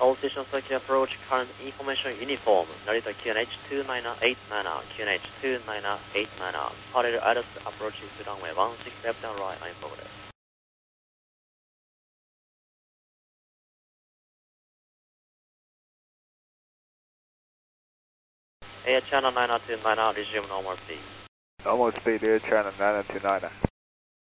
All station circuit approach, current information uniform, Narita QNH2989, QNH2989, parallel Alice approaching to runway 16 left and right, I'm forward. Air channel 929, resume normal speed. Normal speed, Air channel 929.